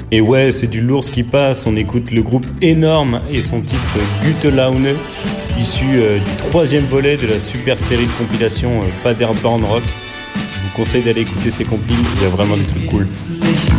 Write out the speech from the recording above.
Et ouais, c'est du lourd ce qui passe. On écoute le groupe Énorme et son titre Gute Laune, issu du 3e volet de la super série de compilation Paderborn Rock. Je vous conseille d'aller écouter ces compiles, il y a vraiment des trucs cool.